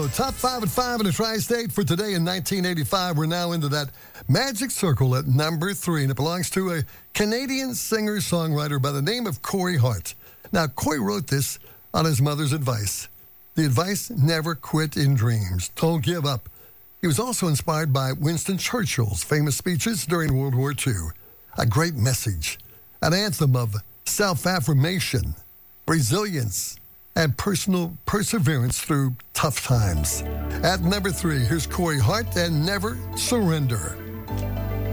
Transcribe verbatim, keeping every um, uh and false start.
Radio. Top five at five in the tri-state for today in nineteen eighty-five. We're now into that magic circle at number three, and it belongs to a Canadian singer-songwriter by the name of Corey Hart. Now, Corey wrote this on his mother's advice. The advice, never quit in dreams. Don't give up. He was also inspired by Winston Churchill's famous speeches during World War Two. A great message, an anthem of self-affirmation, resilience, and personal perseverance through tough times. At number three, here's Corey Hart and Never Surrender.